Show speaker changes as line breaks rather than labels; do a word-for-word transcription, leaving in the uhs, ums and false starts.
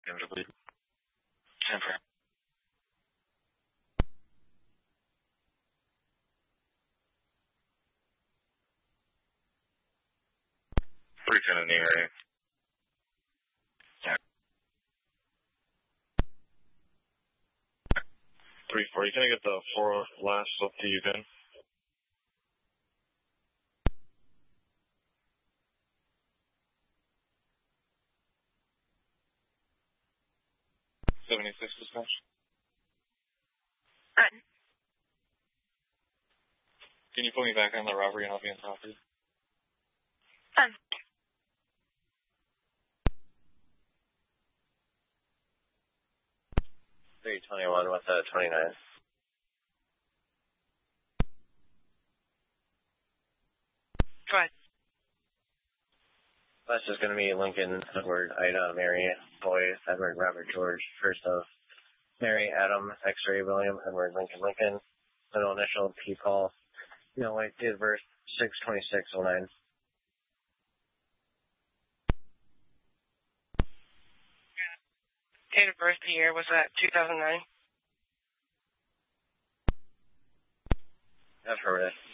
Tangibly. ten for. three ten in the area. three four, you can get the four last up to you, Ben. seventy-six dispatch.
Good.
Can you put me back on the robbery and I'll be on property?
Done.
three twenty-one with a twenty-nine.
Go ahead.
That's just going to be Lincoln, Edward, Ida, Mary, Boy, Edward, Robert, George, first of Mary, Adam, X-ray, William, Edward, Lincoln, Lincoln, middle initial, P. Paul, no white, date of birth, six twenty-six oh nine.
Date of birth, the year, was that two thousand nine?
Affirmative.